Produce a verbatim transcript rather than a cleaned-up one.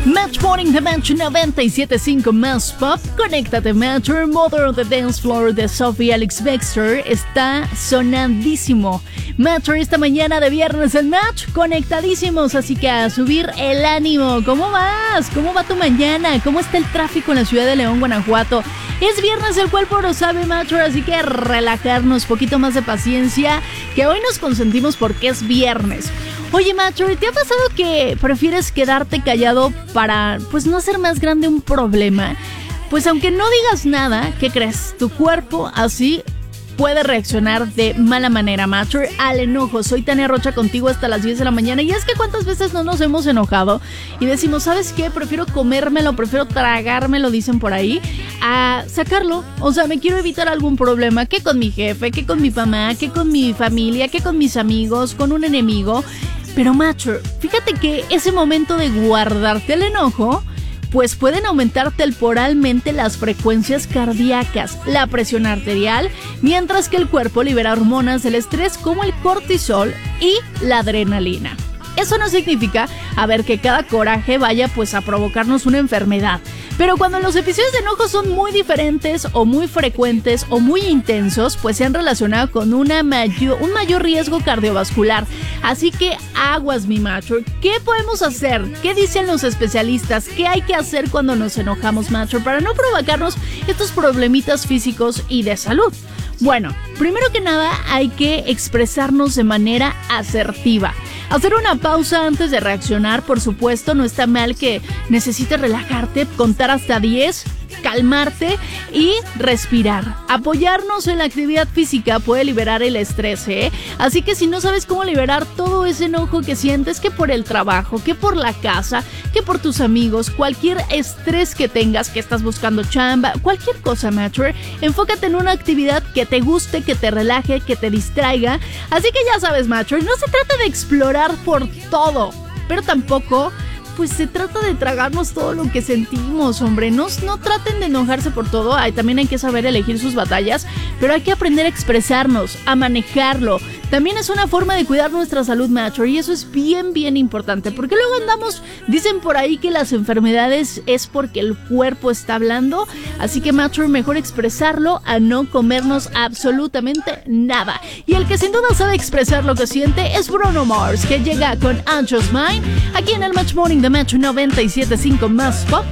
Match Morning de Match noventa y siete punto cinco más pop. Conéctate, Matcher. Mother of the Dance Floor de Sophie Alex Baxter está sonadísimo. Matcher, esta mañana de viernes en Match, conectadísimos, así que a subir el ánimo. ¿Cómo vas? ¿Cómo va tu mañana? ¿Cómo está el tráfico en la ciudad de León, Guanajuato? Es viernes, el cuerpo lo sabe, Matcher, así que relajarnos, poquito más de paciencia, que hoy nos consentimos porque es viernes. Oye, Matcher, ¿te ha pasado que prefieres quedarte callado para, pues, no hacer más grande un problema? Pues aunque no digas nada, ¿qué crees? Tu cuerpo así puede reaccionar de mala manera, Matcher, al enojo. Soy Tania Rocha contigo hasta las diez de la mañana. Y es que cuántas veces no nos hemos enojado y decimos, ¿sabes qué? Prefiero comérmelo, prefiero tragármelo, dicen por ahí, a sacarlo. O sea, me quiero evitar algún problema, que con mi jefe, que con mi mamá, que con mi familia, que con mis amigos, con un enemigo. Pero, Matcher, fíjate que ese momento de guardarte el enojo, pues pueden aumentar temporalmente las frecuencias cardíacas, la presión arterial, mientras que el cuerpo libera hormonas del estrés como el cortisol y la adrenalina. Eso no significa, a ver, que cada coraje vaya pues a provocarnos una enfermedad. Pero cuando los episodios de enojo son muy diferentes o muy frecuentes o muy intensos, pues se han relacionado con una mayor, un mayor riesgo cardiovascular. Así que aguas, mi macho. ¿Qué podemos hacer? ¿Qué dicen los especialistas? ¿Qué hay que hacer cuando nos enojamos, macho, para no provocarnos estos problemitas físicos y de salud? Bueno, primero que nada hay que expresarnos de manera asertiva. Hacer una pausa antes de reaccionar, por supuesto, no está mal que necesites relajarte, contar hasta diez, calmarte y respirar. Apoyarnos en la actividad física puede liberar el estrés, ¿eh? Así que si no sabes cómo liberar todo ese enojo que sientes, que por el trabajo, que por la casa, que por tus amigos, cualquier estrés que tengas, que estás buscando chamba, cualquier cosa, Matcher, enfócate en una actividad que te guste, que te relaje, que te distraiga. Así que ya sabes, Matcher, no se trata de explorar por todo, pero tampoco pues se trata de tragarnos todo lo que sentimos, hombre. No, no traten de enojarse por todo. Ay, también hay que saber elegir sus batallas, pero hay que aprender a expresarnos, a manejarlo. También es una forma de cuidar nuestra salud, Matcher, y eso es bien, bien importante, porque luego andamos, dicen por ahí que las enfermedades es porque el cuerpo está hablando, así que, Matcher, mejor expresarlo a no comernos absolutamente nada. Y el que sin duda sabe expresar lo que siente es Bruno Mars, que llega con Anxious Mind, aquí en el Match Morning de Match noventa y siete punto cinco más pop.